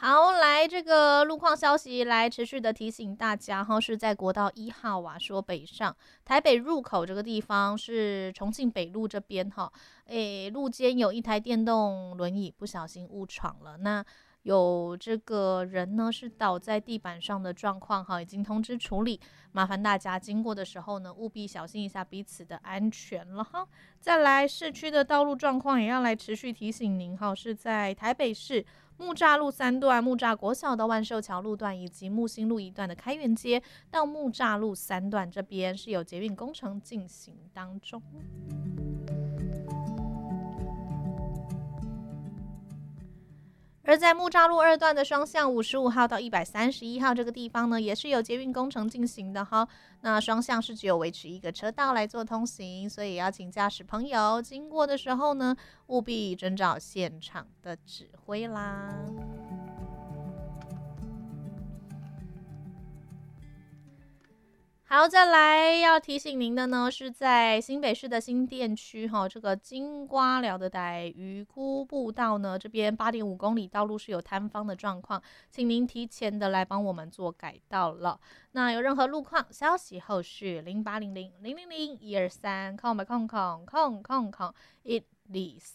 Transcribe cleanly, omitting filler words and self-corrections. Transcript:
好，来这个路况消息，来持续的提醒大家哈，是在国道1号啊，说北上台北入口这个地方是重庆北路这边哈，路肩有一台电动轮椅不小心误闯了，那有这个人呢是倒在地板上的状况哈，已经通知处理，麻烦大家经过的时候呢，务必小心一下彼此的安全了哈。再来市区的道路状况也要来持续提醒您哈，是在台北市木栅路3段、木栅国小到万寿桥路段以及木星路一段的开元街到木栅路3段这边是有捷运工程进行当中。而在木栅路2段的双向55号到131号这个地方呢，也是有捷运工程进行的哈。那双向是只有维持一个车道来做通行，所以要请驾驶朋友经过的时候呢，务必遵照现场的指挥啦。好，再来要提醒您的呢，是在新北市的新店区哈，这个金瓜寮的傣鱼窟步道呢，这边8.5公里道路是有塌方的状况，请您提前的来帮我们做改道了。那有任何路况消息，后续0800000123空123